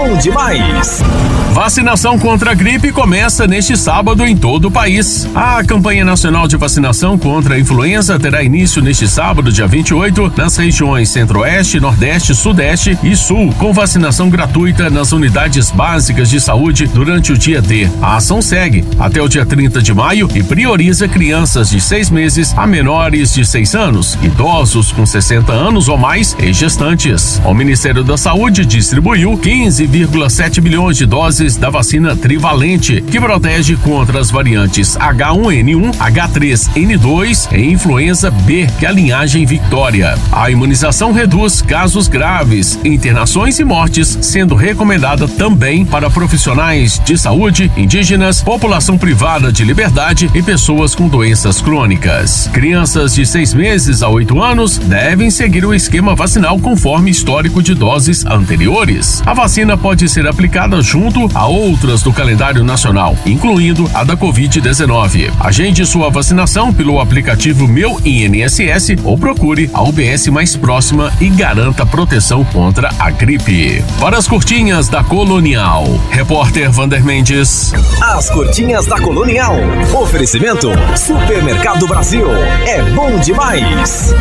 bom demais. Vacinação contra a gripe começa neste sábado em todo o país. A campanha nacional de vacinação contra a influenza terá início neste sábado, dia 28, nas regiões Centro-Oeste, Nordeste, Sudeste e Sul, com vacinação gratuita nas unidades básicas de saúde durante o dia D. A ação segue até o dia 30 de maio e prioriza crianças de 6 meses a menores de 6 anos, idosos com 60 anos ou mais e gestantes. O Ministério da Saúde distribuiu 15,7 milhões de doses da vacina trivalente, que protege contra as variantes H1N1, H3N2 e influenza B, que é a linhagem Victoria. A imunização reduz casos graves, internações e mortes, sendo recomendada também para profissionais de saúde, indígenas, população privada de liberdade e pessoas com doenças crônicas. Crianças de 6 meses a 8 anos devem seguir o esquema vacinal conforme histórico de doses anteriores. A vacina pode ser aplicada junto a outras do calendário nacional, incluindo a da Covid-19. Agende sua vacinação pelo aplicativo Meu INSS ou procure a UBS mais próxima e garanta proteção contra a gripe. Para as curtinhas da Colonial, repórter Vander Mendes. As curtinhas da Colonial. Oferecimento Supermercado Brasil. É bom demais.